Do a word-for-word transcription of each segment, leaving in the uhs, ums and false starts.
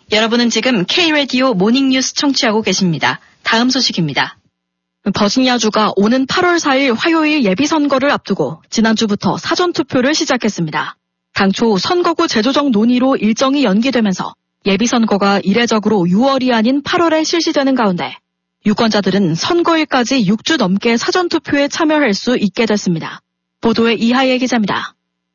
여러분은 지금 K-라디오 모닝뉴스 청취하고 계십니다. 다음 소식입니다. 버지니아주가 오는 팔월 사일 화요일 예비선거를 앞두고 지난주부터 사전투표를 시작했습니다. 당초 선거구 재조정 논의로 일정이 연기되면서 예비선거가 이례적으로 유월이 아닌 팔월에 실시되는 가운데 유권자들은 선거일까지 육 주 넘게 사전투표에 참여할 수 있게 됐습니다. 보도에 이하예 기자입니다.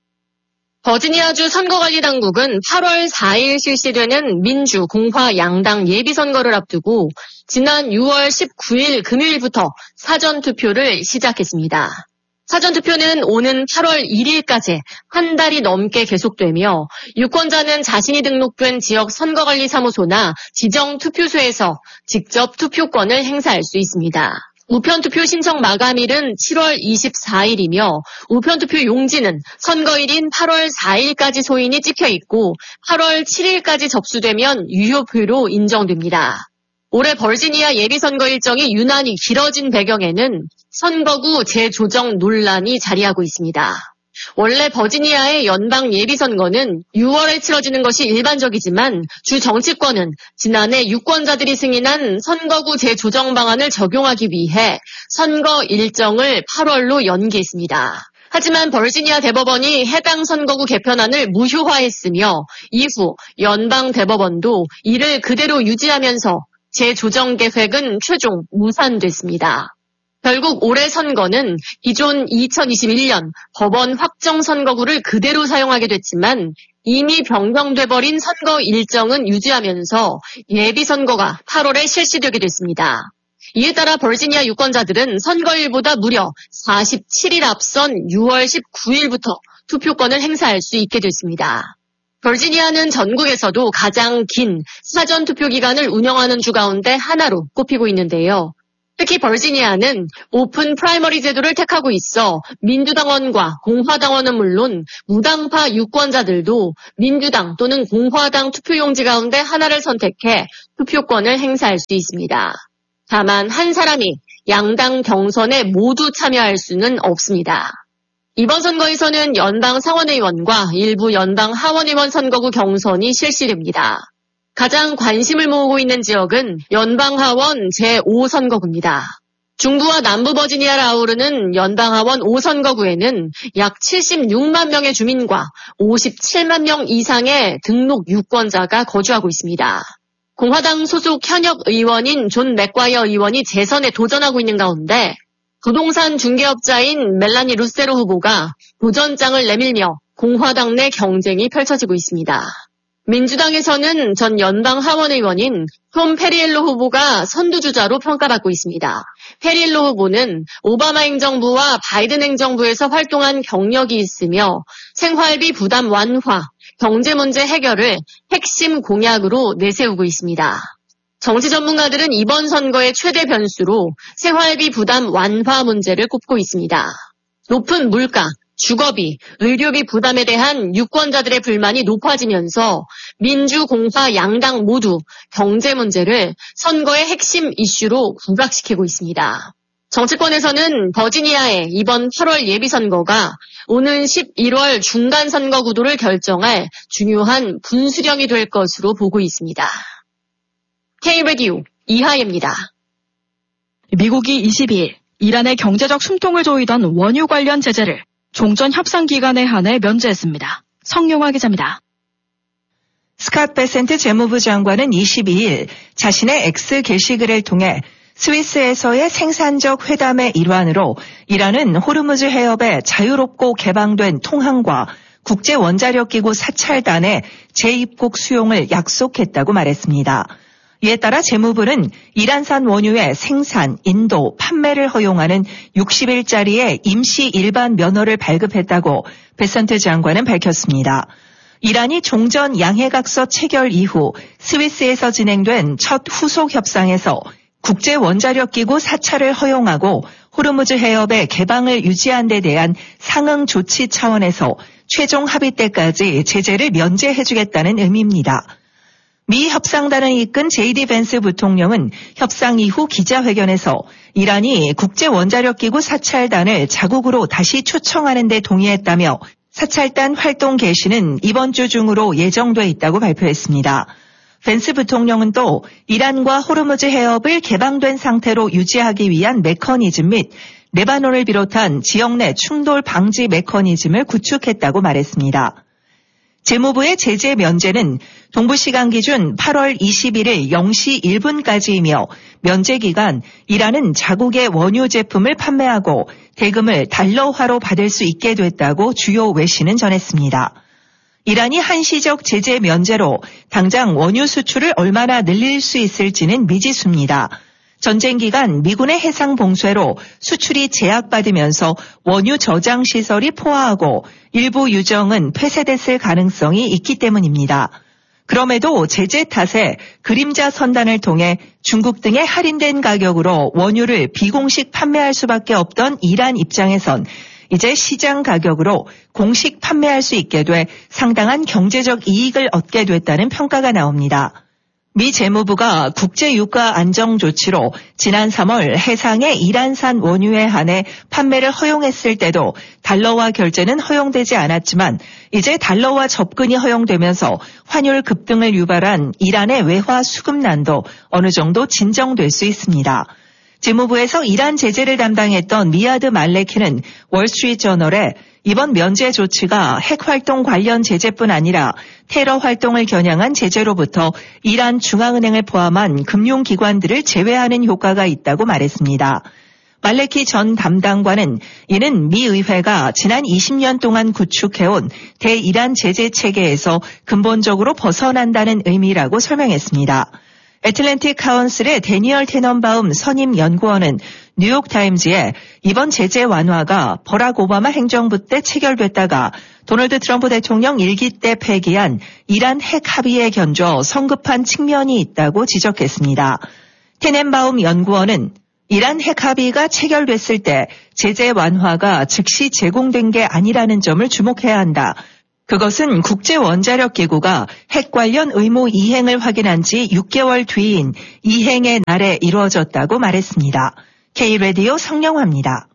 버지니아주 선거관리당국은 팔월 사일 실시되는 민주, 공화 양당 예비선거를 앞두고 지난 유월 십구일 금요일부터 사전투표를 시작했습니다. 사전투표는 오는 팔월 일일까지 한 달이 넘게 계속되며 유권자는 자신이 등록된 지역 선거관리사무소나 지정 투표소에서 직접 투표권을 행사할 수 있습니다. 우편투표 신청 마감일은 칠월 이십사일이며 우편투표 용지는 선거일인 팔월 사일까지 소인이 찍혀 있고 팔월 칠일까지 접수되면 유효표로 인정됩니다. 올해 버지니아 예비선거 일정이 유난히 길어진 배경에는 선거구 재조정 논란이 자리하고 있습니다. 원래 버지니아의 연방 예비선거는 유월에 치러지는 것이 일반적이지만 주 정치권은 지난해 유권자들이 승인한 선거구 재조정 방안을 적용하기 위해 선거 일정을 팔월로 연기했습니다. 하지만 버지니아 대법원이 해당 선거구 개편안을 무효화했으며 이후 연방 대법원도 이를 그대로 유지하면서 재조정 계획은 최종 무산됐습니다. 결국 올해 선거는 기존 이천이십일년 법원 확정 선거구를 그대로 사용하게 됐지만 이미 변경돼버린 선거 일정은 유지하면서 예비선거가 팔월에 실시되게 됐습니다. 이에 따라 버지니아 유권자들은 선거일보다 무려 사십칠일 앞선 유월 십구일부터 투표권을 행사할 수 있게 됐습니다. 버지니아는 전국에서도 가장 긴 사전투표 기간을 운영하는 주 가운데 하나로 꼽히고 있는데요. 특히 버지니아는 오픈 프라이머리 제도를 택하고 있어 민주당원과 공화당원은 물론 무당파 유권자들도 민주당 또는 공화당 투표용지 가운데 하나를 선택해 투표권을 행사할 수 있습니다. 다만 한 사람이 양당 경선에 모두 참여할 수는 없습니다. 이번 선거에서는 연방 상원의원과 일부 연방 하원의원 선거구 경선이 실시됩니다. 가장 관심을 모으고 있는 지역은 연방하원 제오 선거구입니다. 중부와 남부 버지니아를 아우르는 연방하원 오 선거구에는 약 칠십육만 명의 주민과 오십칠만 명 이상의 등록 유권자가 거주하고 있습니다. 공화당 소속 현역 의원인 존 맥과이어 의원이 재선에 도전하고 있는 가운데 부동산 중개업자인 멜라니 루세로 후보가 도전장을 내밀며 공화당 내 경쟁이 펼쳐지고 있습니다. 민주당에서는 전 연방 하원의원인 톰 페리엘로 후보가 선두주자로 평가받고 있습니다. 페리엘로 후보는 오바마 행정부와 바이든 행정부에서 활동한 경력이 있으며 생활비 부담 완화, 경제 문제 해결을 핵심 공약으로 내세우고 있습니다. 정치 전문가들은 이번 선거의 최대 변수로 생활비 부담 완화 문제를 꼽고 있습니다. 높은 물가, 주거비, 의료비 부담에 대한 유권자들의 불만이 높아지면서 민주, 공화, 양당 모두 경제 문제를 선거의 핵심 이슈로 부각시키고 있습니다. 정치권에서는 버지니아의 이번 팔월 예비선거가 오는 십일월 중간선거 구도를 결정할 중요한 분수령이 될 것으로 보고 있습니다. K-라디오 이하예입니다. 미국이 이십이일 이란의 경제적 숨통을 조이던 원유 관련 제재를 종전 협상 기간에 한해 면제했습니다. 성용화 기자입니다. 스캇 베센트 재무부 장관은 이십이일 자신의 X 게시글을 통해 스위스에서의 생산적 회담의 일환으로 이란은 호르무즈 해협의 자유롭고 개방된 통항과 국제 원자력 기구 사찰단의 재입국 수용을 약속했다고 말했습니다. 이에 따라 재무부는 이란산 원유의 생산, 인도, 판매를 허용하는 육십일짜리의 임시 일반 면허를 발급했다고 베센트 장관은 밝혔습니다. 이란이 종전 양해각서 체결 이후 스위스에서 진행된 첫 후속 협상에서 국제 원자력 기구 사찰을 허용하고 호르무즈 해협의 개방을 유지한 데 대한 상응 조치 차원에서 최종 합의 때까지 제재를 면제해주겠다는 의미입니다. 미 협상단을 이끈 제이디 벤스 부통령은 협상 이후 기자회견에서 이란이 국제 원자력 기구 사찰단을 자국으로 다시 초청하는 데 동의했다며 사찰단 활동 개시는 이번 주 중으로 예정돼 있다고 발표했습니다. 벤스 부통령은 또 이란과 호르무즈 해협을 개방된 상태로 유지하기 위한 메커니즘 및 레바논을 비롯한 지역 내 충돌 방지 메커니즘을 구축했다고 말했습니다. 재무부의 제재 면제는 동부 시간 기준 팔월 이십일일 영 시 일 분까지이며 면제 기간 이란은 자국의 원유 제품을 판매하고 대금을 달러화로 받을 수 있게 됐다고 주요 외신은 전했습니다. 이란이 한시적 제재 면제로 당장 원유 수출을 얼마나 늘릴 수 있을지는 미지수입니다. 전쟁 기간 미군의 해상 봉쇄로 수출이 제약받으면서 원유 저장 시설이 포화하고 일부 유정은 폐쇄됐을 가능성이 있기 때문입니다. 그럼에도 제재 탓에 그림자 선단을 통해 중국 등의 할인된 가격으로 원유를 비공식 판매할 수밖에 없던 이란 입장에선 이제 시장 가격으로 공식 판매할 수 있게 돼 상당한 경제적 이익을 얻게 됐다는 평가가 나옵니다. 미 재무부가 국제유가 안정 조치로 지난 삼월 해상의 이란산 원유에 한해 판매를 허용했을 때도 달러화 결제는 허용되지 않았지만 이제 달러화 접근이 허용되면서 환율 급등을 유발한 이란의 외화 수급난도 어느 정도 진정될 수 있습니다. 재무부에서 이란 제재를 담당했던 미아드 말레키는 월스트리트저널에 이번 면제 조치가 핵활동 관련 제재뿐 아니라 테러 활동을 겨냥한 제재로부터 이란 중앙은행을 포함한 금융기관들을 제외하는 효과가 있다고 말했습니다. 말레키 전 담당관은 이는 미 의회가 지난 이십 년 동안 구축해온 대이란 제재 체계에서 근본적으로 벗어난다는 의미라고 설명했습니다. 애틀랜틱 카운슬의 데니얼 테넌바움 선임 연구원은 뉴욕타임즈에 이번 제재 완화가 버락 오바마 행정부 때 체결됐다가 도널드 트럼프 대통령 일기 때 폐기한 이란 핵 합의에 견줘 성급한 측면이 있다고 지적했습니다. 테넨바움 연구원은 이란 핵 합의가 체결됐을 때 제재 완화가 즉시 제공된 게 아니라는 점을 주목해야 한다. 그것은 국제원자력기구가 핵 관련 의무 이행을 확인한 지 육 개월 뒤인 이행의 날에 이루어졌다고 말했습니다. K라디오 성령화입니다.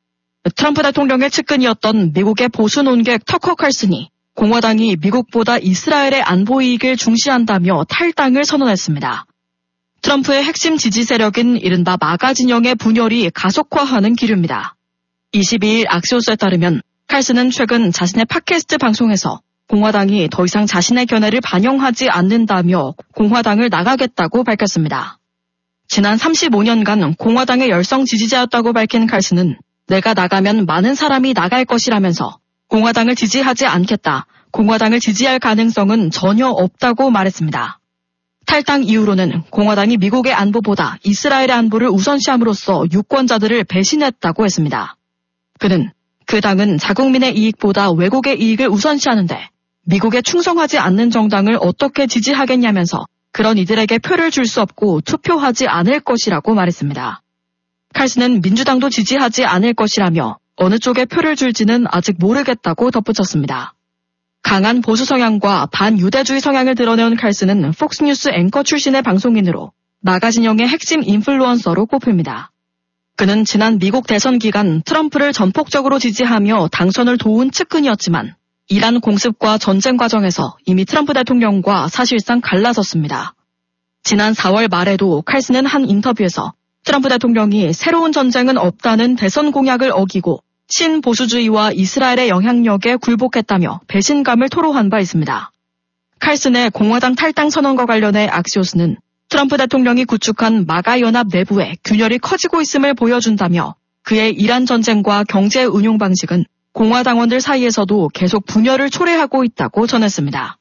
트럼프 대통령의 측근이었던 미국의 보수 논객 터커 칼슨이 공화당이 미국보다 이스라엘의 안보 이익을 중시한다며 탈당을 선언했습니다. 트럼프의 핵심 지지 세력인 이른바 마가 진영의 분열이 가속화하는 기류입니다. 이십이일 악시오스에 따르면 칼슨은 최근 자신의 팟캐스트 방송에서 공화당이 더 이상 자신의 견해를 반영하지 않는다며 공화당을 나가겠다고 밝혔습니다. 지난 삼십오 년간 공화당의 열성 지지자였다고 밝힌 칼슨은 내가 나가면 많은 사람이 나갈 것이라면서 공화당을 지지하지 않겠다, 공화당을 지지할 가능성은 전혀 없다고 말했습니다. 탈당 이후로는 공화당이 미국의 안보보다 이스라엘의 안보를 우선시함으로써 유권자들을 배신했다고 했습니다. 그는 그 당은 자국민의 이익보다 외국의 이익을 우선시하는데 미국에 충성하지 않는 정당을 어떻게 지지하겠냐면서 그런 이들에게 표를 줄 수 없고 투표하지 않을 것이라고 말했습니다. 칼슨은 민주당도 지지하지 않을 것이라며 어느 쪽에 표를 줄지는 아직 모르겠다고 덧붙였습니다. 강한 보수 성향과 반유대주의 성향을 드러내온 칼슨은 폭스뉴스 앵커 출신의 방송인으로 마가 진영의 핵심 인플루언서로 꼽힙니다. 그는 지난 미국 대선 기간 트럼프를 전폭적으로 지지하며 당선을 도운 측근이었지만 이란 공습과 전쟁 과정에서 이미 트럼프 대통령과 사실상 갈라섰습니다. 지난 사월 말에도 칼슨은 한 인터뷰에서 트럼프 대통령이 새로운 전쟁은 없다는 대선 공약을 어기고 친보수주의와 이스라엘의 영향력에 굴복했다며 배신감을 토로한 바 있습니다. 칼슨의 공화당 탈당 선언과 관련해 악시오스는 트럼프 대통령이 구축한 마가 연합 내부에 균열이 커지고 있음을 보여준다며 그의 이란 전쟁과 경제 운용 방식은 공화당원들 사이에서도 계속 분열을 초래하고 있다고 전했습니다.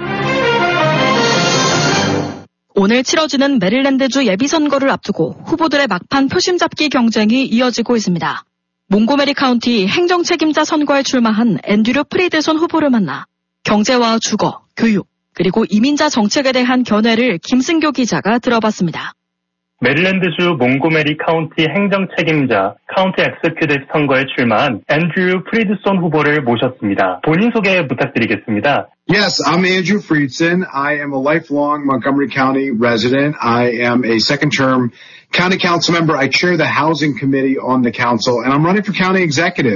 오늘 치러지는 메릴랜드주 예비선거를 앞두고 후보들의 막판 표심 잡기 경쟁이 이어지고 있습니다. 몽고메리 카운티 행정 책임자 선거에 출마한 앤드류 프리드손 후보를 만나 경제와 주거, 교육, 그리고 이민자 정책에 대한 견해를 김승교 기자가 들어봤습니다. 메릴랜드주 몽고메리 카운티 행정 책임자 카운티 엑세큐티브 선거에 출마한 앤드류 프리드손 후보를 모셨습니다. 본인 소개 부탁드리겠습니다. Yes, I'm Andrew Friedson. I am a lifelong Montgomery County resident. I am a second-term county council member. I chair the housing committee on the council, and I'm running for county executive.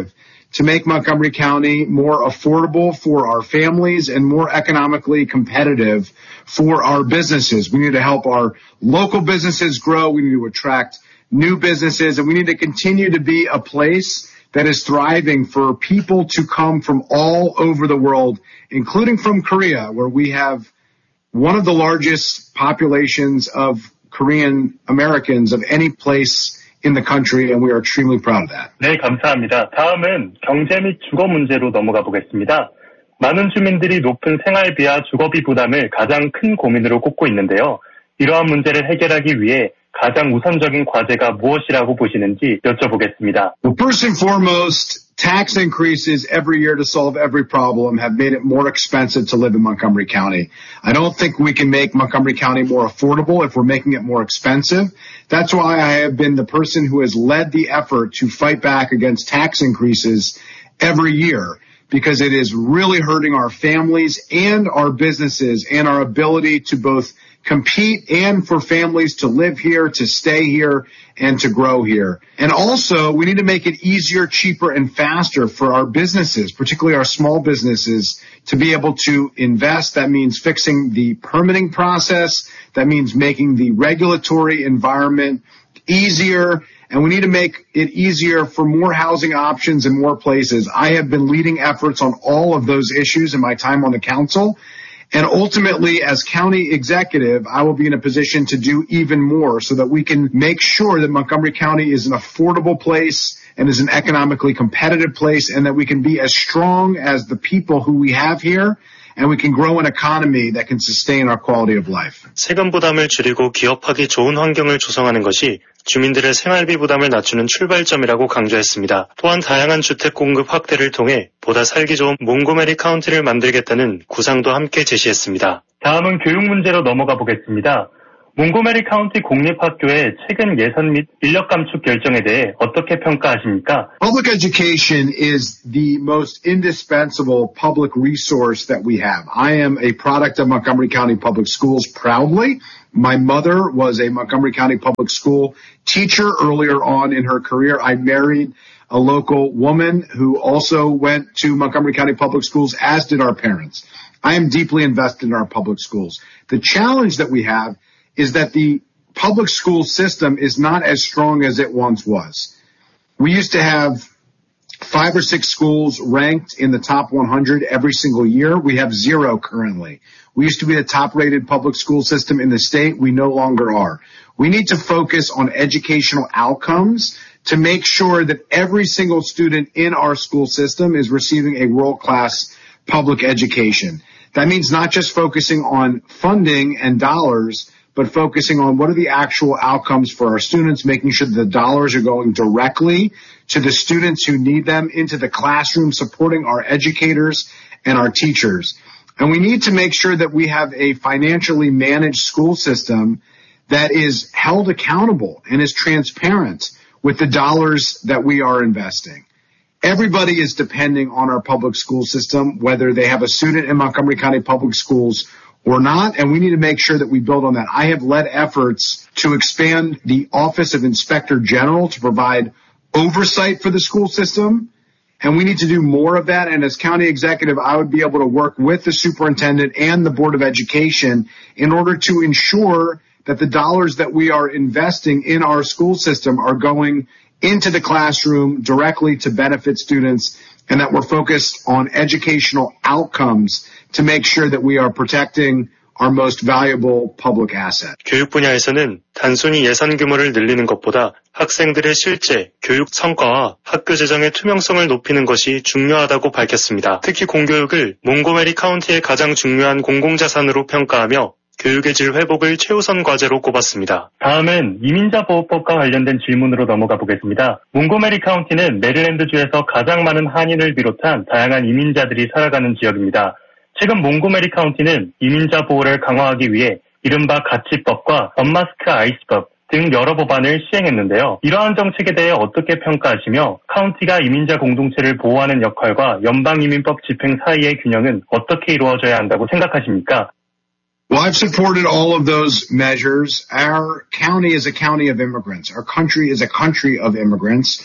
to make Montgomery County more affordable for our families and more economically competitive for our businesses. We need to help our local businesses grow. We need to attract new businesses, and we need to continue to be a place that is thriving for people to come from all over the world, including from Korea, where we have one of the largest populations of Korean Americans of any place in the country, and we are extremely proud of that. 네, 감사합니다. 다음은 경제 및 주거 문제로 넘어가 보겠습니다. 많은 주민들이 높은 생활비와 주거비 부담을 가장 큰 고민으로 꼽고 있는데요. 이러한 문제를 해결하기 위해 가장 우선적인 과제가 무엇이라고 보시는지 여쭤보겠습니다. Well, first and foremost, tax increases every year to solve every problem have made it more expensive to live in Montgomery County. I don't think we can make Montgomery County more affordable if we're making it more expensive. That's why I have been the person who has led the effort to fight back against tax increases every year, because it is really hurting our families and our businesses and our ability to both compete and for families to live here, to stay here, and to grow here. And also, we need to make it easier, cheaper, and faster for our businesses, particularly our small businesses, to be able to invest. That means fixing the permitting process. That means making the regulatory environment easier. And we need to make it easier for more housing options in more places. I have been leading efforts on all of those issues in my time on the council. And ultimately, as county executive, I will be in a position to do even more so that we can make sure that Montgomery County is an affordable place and is an economically competitive place, and that we can be as strong as the people who we have here, and we can grow an economy that can sustain our quality of life. 세금 부담을 줄이고 기업하기 좋은 환경을 조성하는 것이 주민들의 생활비 부담을 낮추는 출발점이라고 강조했습니다. 또한 다양한 주택 공급 확대를 통해 보다 살기 좋은 몽고메리 카운티를 만들겠다는 구상도 함께 제시했습니다. 다음은 교육 문제로 넘어가 보겠습니다. 몽고메리 카운티 공립학교의 최근 예산 및 인력 감축 결정에 대해 어떻게 평가하십니까? Public education is the most indispensable public resource that we have. I am a product of Montgomery County Public Schools proudly. My mother was a Montgomery County Public School teacher earlier on in her career. I married a local woman who also went to Montgomery County Public Schools, as did our parents. I am deeply invested in our public schools. The challenge that we have is that the public school system is not as strong as it once was. We used to have five or six schools ranked in the top one hundred every single year. We have zero currently. We used to be the top-rated public school system in the state. We no longer are. We need to focus on educational outcomes to make sure that every single student in our school system is receiving a world-class public education. That means not just focusing on funding and dollars, but focusing on what are the actual outcomes for our students, making sure that the dollars are going directly to the students who need them, into the classroom, supporting our educators and our teachers. And we need to make sure that we have a financially managed school system that is held accountable and is transparent with the dollars that we are investing. Everybody is depending on our public school system, whether they have a student in Montgomery County Public Schools or not, and we need to make sure that we build on that. I have led efforts to expand the Office of Inspector General to provide oversight for the school system, and we need to do more of that. And as county executive, I would be able to work with the superintendent and the Board of Education in order to ensure that the dollars that we are investing in our school system are going into the classroom directly to benefit students, and that we're focused on educational outcomes to make sure that we are protecting our most valuable public asset. 교육 분야에서는 단순히 예산 규모를 늘리는 것보다 학생들의 실제 교육 성과와 학교 재정의 투명성을 높이는 것이 중요하다고 밝혔습니다. 특히 공교육을 몽고메리 카운티의 가장 중요한 공공자산으로 평가하며 교육의 질 회복을 최우선 과제로 꼽았습니다. 다음은 이민자 보호법과 관련된 질문으로 넘어가 보겠습니다. 몽고메리 카운티는 메릴랜드주에서 가장 많은 한인을 비롯한 다양한 이민자들이 살아가는 지역입니다. 최근 몽고메리 카운티는 이민자 보호를 강화하기 위해 이른바 가치법과 언마스크 아이스법 등 여러 법안을 시행했는데요. 이러한 정책에 대해 어떻게 평가하시며 카운티가 이민자 공동체를 보호하는 역할과 연방이민법 집행 사이의 균형은 어떻게 이루어져야 한다고 생각하십니까? Well, I've supported all of those measures. Our county is a county of immigrants. Our country is a country of immigrants.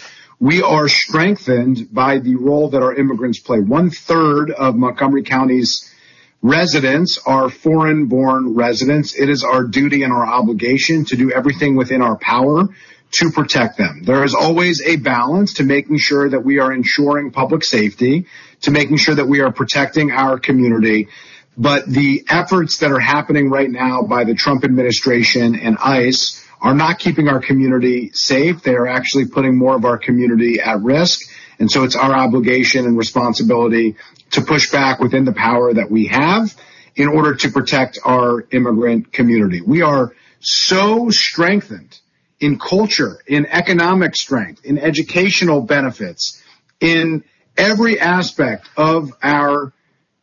we are strengthened by the role that our immigrants play. One third of Montgomery County's residents are foreign-born residents. It is our duty and our obligation to do everything within our power to protect them. There is always a balance to making sure that we are ensuring public safety, to making sure that we are protecting our community. But the efforts that are happening right now by the Trump administration and ICE are not keeping our community safe. They are actually putting more of our community at risk. And so it's our obligation and responsibility to push back within the power that we have in order to protect our immigrant community. We are so strengthened in culture, in economic strength, in educational benefits, in every aspect of our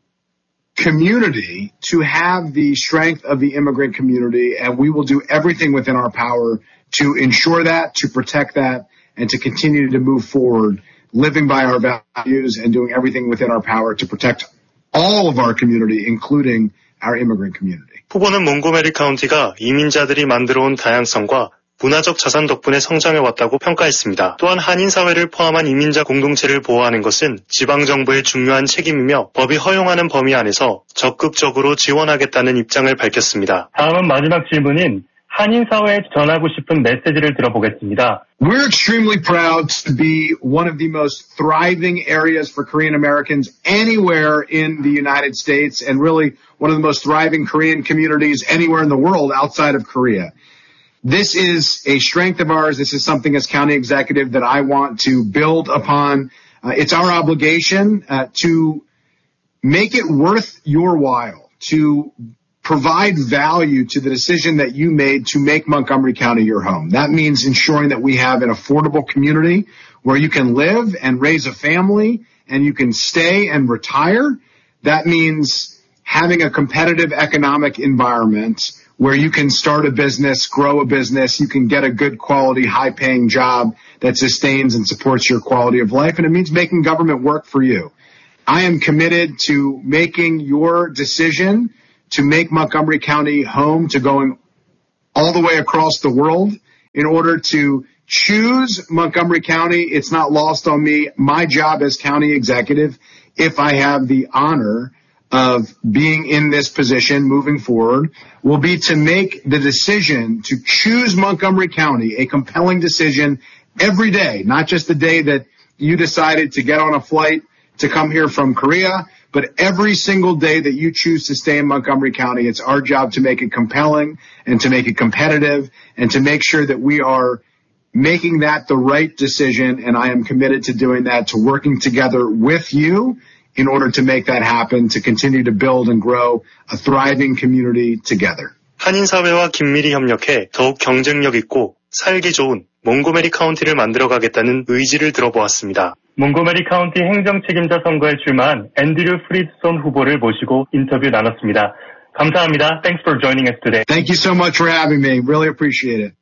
community to have the strength of the immigrant community, and we will do everything within our power to ensure that, to protect that, and to continue to move forward, living by our values and doing everything within our power to protect all of our community, including our immigrant community. 후보는 몽고메리 카운티가 이민자들이 만들어온 다양성과 문화적 자산 덕분에 성장해왔다고 평가했습니다. 또한 한인 사회를 포함한 이민자 공동체를 보호하는 것은 지방정부의 중요한 책임이며 법이 허용하는 범위 안에서 적극적으로 지원하겠다는 입장을 밝혔습니다. 다음은 마지막 질문인 한인 사회에 전하고 싶은 메시지를 들어보겠습니다. We're extremely proud to be one of the most thriving areas for Korean Americans anywhere in the United States, and really one of the most thriving Korean communities anywhere in the world outside of Korea. This is a strength of ours. This is something as county executive that I want to build upon. Uh, it's our obligation uh, to make it worth your while, to provide value to the decision that you made to make Montgomery County your home. That means ensuring that we have an affordable community where you can live and raise a family and you can stay and retire. That means having a competitive economic environment where you can start a business, grow a business, you can get a good quality, high-paying job that sustains and supports your quality of life, and it means making government work for you. I am committed to making your decision to make Montgomery County home, to going all the way across the world in order to choose Montgomery County. It's not lost on me. My job as county executive, if I have the honor of being in this position moving forward, will be to make the decision to choose Montgomery County, a compelling decision every day, not just the day that you decided to get on a flight to come here from Korea, but every single day that you choose to stay in Montgomery County. It's our job to make it compelling and to make it competitive and to make sure that we are making that the right decision, and I am committed to doing that, to working together with you in order to make that happen, to continue to build and grow a thriving community together. 한인 사회와 긴밀히 협력해 더욱 경쟁력 있고 살기 좋은 몽고메리 카운티를 만들어가겠다는 의지를 들어보았습니다. 몽고메리 카운티 행정 책임자 선거에 출마한 앤드류 프리드손 후보를 모시고 인터뷰 나눴습니다. 감사합니다. Thanks for joining us today. Thank you so much for having me. Really appreciate it.